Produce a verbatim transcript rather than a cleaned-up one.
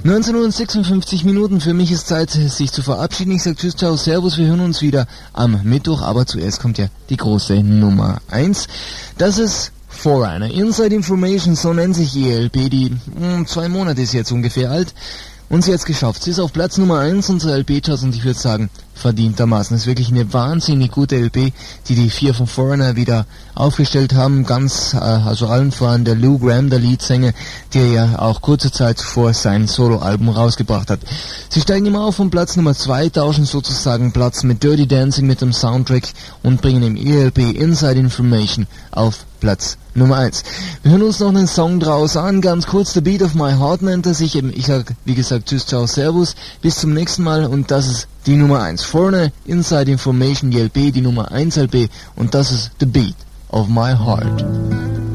neunzehn Uhr und sechsundfünfzig Minuten. Für mich ist Zeit, sich zu verabschieden. Ich sage Tschüss, ciao, servus. Wir hören uns wieder am Mittwoch. Aber zuerst kommt ja die große Nummer eins. Das ist Foreigner. Inside Information, so nennt sich die E L P. Die mh, zwei Monate ist jetzt ungefähr alt. Und sie hat es geschafft. Sie ist auf Platz Nummer eins unserer L P-Charts und ich würde sagen, verdientermaßen. Es ist wirklich eine wahnsinnig gute L P, die die vier von Foreigner wieder aufgestellt haben. Ganz, äh, also allen voran der Lou Gramm, der Leadsänger, der ja auch kurze Zeit zuvor sein Soloalbum rausgebracht hat. Sie steigen immer auf von Platz Nummer zwei, tauschen sozusagen Platz mit Dirty Dancing, mit dem Soundtrack und bringen im E L P Inside Information auf Platz Nummer eins. Wir hören uns noch einen Song draus an, ganz kurz, The Beat of My Heart nennt er sich. Ich sag, wie gesagt, tschüss, ciao, servus, bis zum nächsten Mal und das ist die Nummer eins. Foreigner, Inside Information, die L P, die Nummer eins L P und das ist The Beat of My Heart.